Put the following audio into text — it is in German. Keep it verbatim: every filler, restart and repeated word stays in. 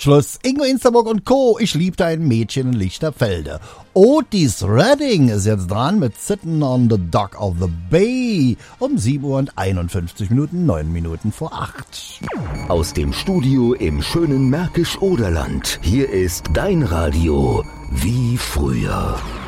Schluss. Ingo Insterburg und Co. Ich liebte ein Mädchen in Lichterfelde. Otis Redding ist jetzt dran mit Sitting on the Dock of the Bay um sieben Uhr und einundfünfzig Minuten, neun Minuten vor acht. Aus dem Studio im schönen Märkisch-Oderland. Hier ist dein Radio wie früher.